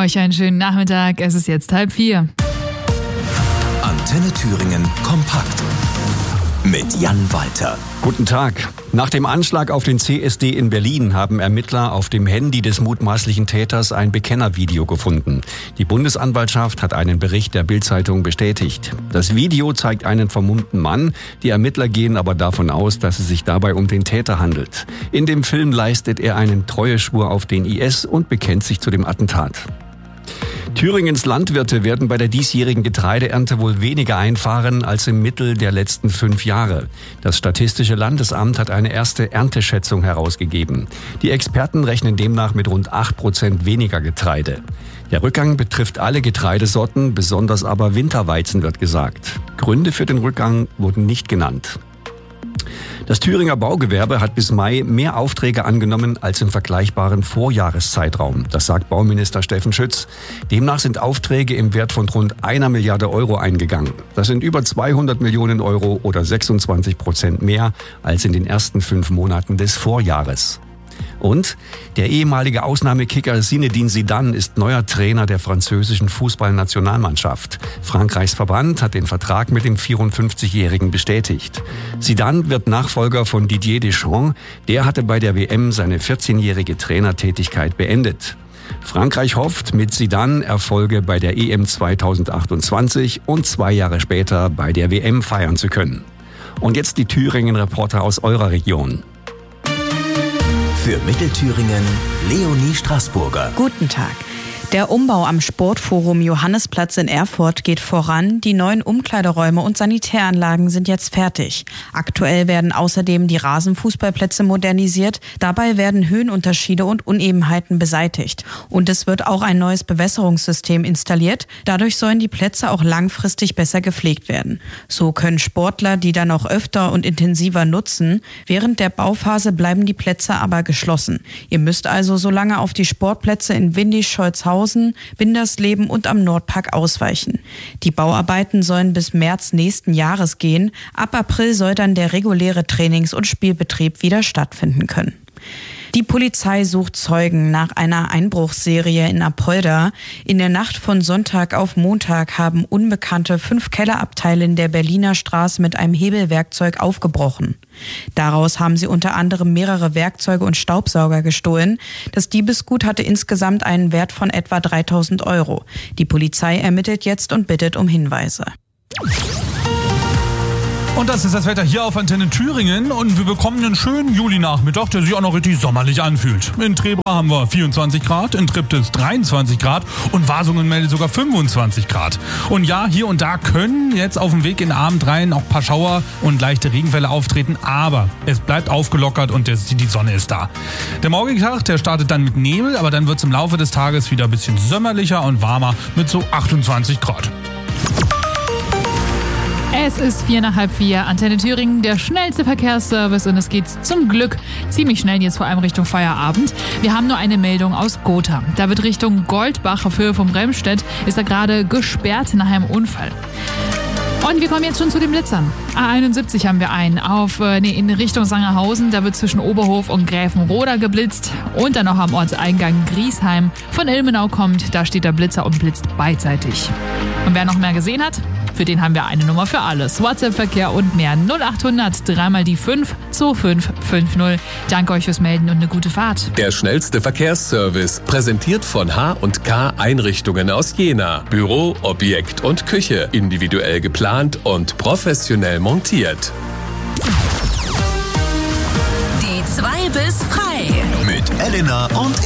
Euch einen schönen Nachmittag. Es ist jetzt 3:30. Antenne Thüringen kompakt mit Jan Walter. Guten Tag. Nach dem Anschlag auf den CSD in Berlin haben Ermittler auf dem Handy des mutmaßlichen Täters ein Bekennervideo gefunden. Die Bundesanwaltschaft hat einen Bericht der Bild-Zeitung bestätigt. Das Video zeigt einen vermummten Mann. Die Ermittler gehen aber davon aus, dass es sich dabei um den Täter handelt. In dem Film leistet er einen Treueschwur auf den IS und bekennt sich zu dem Attentat. Thüringens Landwirte werden bei der diesjährigen Getreideernte wohl weniger einfahren als im Mittel der letzten 5 Jahre. Das Statistische Landesamt hat eine erste Ernteschätzung herausgegeben. Die Experten rechnen demnach mit rund 8% weniger Getreide. Der Rückgang betrifft alle Getreidesorten, besonders aber Winterweizen wird gesagt. Gründe für den Rückgang wurden nicht genannt. Das Thüringer Baugewerbe hat bis Mai mehr Aufträge angenommen als im vergleichbaren Vorjahreszeitraum. Das sagt Bauminister Steffen Schütz. Demnach sind Aufträge im Wert von rund 1 Milliarde Euro eingegangen. Das sind über 200 Millionen Euro oder 26% mehr als in den ersten 5 Monaten des Vorjahres. Und der ehemalige Ausnahmekicker Zinedine Zidane ist neuer Trainer der französischen Fußballnationalmannschaft. Frankreichs Verband hat den Vertrag mit dem 54-Jährigen bestätigt. Zidane wird Nachfolger von Didier Deschamps. Der hatte bei der WM seine 14-jährige Trainertätigkeit beendet. Frankreich hofft, mit Zidane Erfolge bei der EM 2028 und 2 Jahre später bei der WM feiern zu können. Und jetzt die Thüringen-Reporter aus eurer Region. Für Mittelthüringen Leonie Straßburger. Guten Tag. Der Umbau am Sportforum Johannesplatz in Erfurt geht voran. Die neuen Umkleideräume und Sanitäranlagen sind jetzt fertig. Aktuell werden außerdem die Rasenfußballplätze modernisiert. Dabei werden Höhenunterschiede und Unebenheiten beseitigt. Und es wird auch ein neues Bewässerungssystem installiert. Dadurch sollen die Plätze auch langfristig besser gepflegt werden. So können Sportler die dann auch öfter und intensiver nutzen. Während der Bauphase bleiben die Plätze aber geschlossen. Ihr müsst also so lange auf die Sportplätze in Windisch-Scholzhausen, Bindersleben und am Nordpark ausweichen. Die Bauarbeiten sollen bis März nächsten Jahres gehen. Ab April soll dann der reguläre Trainings- und Spielbetrieb wieder stattfinden können. Die Polizei sucht Zeugen nach einer Einbruchsserie in Apolda. In der Nacht von Sonntag auf Montag haben Unbekannte 5 Kellerabteile in der Berliner Straße mit einem Hebelwerkzeug aufgebrochen. Daraus haben sie unter anderem mehrere Werkzeuge und Staubsauger gestohlen. Das Diebesgut hatte insgesamt einen Wert von etwa 3.000 Euro. Die Polizei ermittelt jetzt und bittet um Hinweise. Und das ist das Wetter hier auf Antenne Thüringen und wir bekommen einen schönen Julinachmittag, der sich auch noch richtig sommerlich anfühlt. In Trebra haben wir 24 Grad, in Triptis 23 Grad und Wasungen meldet sogar 25 Grad. Und ja, hier und da können jetzt auf dem Weg in den Abend rein auch ein paar Schauer und leichte Regenfälle auftreten, aber es bleibt aufgelockert und die Sonne ist da. Der morgige Tag, der startet dann mit Nebel, aber dann wird es im Laufe des Tages wieder ein bisschen sommerlicher und warmer mit so 28 Grad. Es ist 4:45, Antenne Thüringen, der schnellste Verkehrsservice und es geht zum Glück ziemlich schnell jetzt vor allem Richtung Feierabend. Wir haben nur eine Meldung aus Gotha. Da wird Richtung Goldbach auf Höhe vom Bremstedt, ist da gerade gesperrt nach einem Unfall. Und wir kommen jetzt schon zu den Blitzern. A71 haben wir einen in Richtung Sangerhausen. Da wird zwischen Oberhof und Gräfenroda geblitzt. Und dann noch am Ortseingang Griesheim. Von Ilmenau kommt, da steht der Blitzer und blitzt beidseitig. Und wer noch mehr gesehen hat, für den haben wir eine Nummer für alles. WhatsApp-Verkehr und mehr. 0800 3 die 5 2550. Danke euch fürs Melden und eine gute Fahrt. Der schnellste Verkehrsservice, präsentiert von H&K Einrichtungen aus Jena. Büro, Objekt und Küche. Individuell geplant und professionell montiert. Die 2 bis frei. Mit Elena und